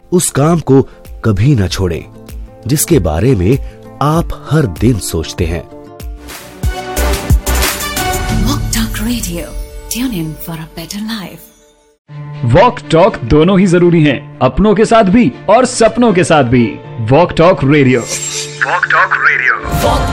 उस काम को कभी न छोड़ें जिसके बारे में आप हर दिन सोचते हैं। Walk talk radio, tune in for a better life. Walk talk दोनों ही जरूरी हैं, अपनों के साथ भी और सपनों के साथ भी। Walk talk radio.